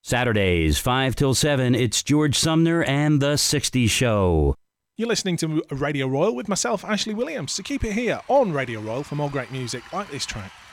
Saturdays, 5 till 7, it's George Sumner and the 60s Show. You're listening to Radio Royal with myself, Ashley Williams, so keep it here on Radio Royal for more great music like this track.